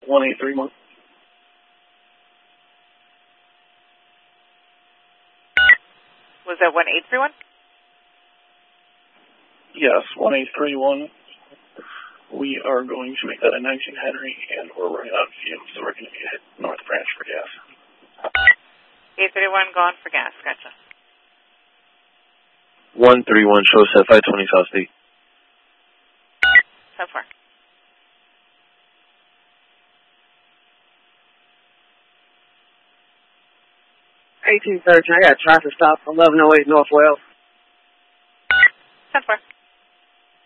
1831. Was that 1831? Yes, 1831. We are going to make that a 19 Henry, and we're running out of fumes, so we're going to hit North Branch for gas. 831 gone for gas, gotcha. 131, show set 520 South State. So far. I got traffic stop 1108 Northwell. 10-4.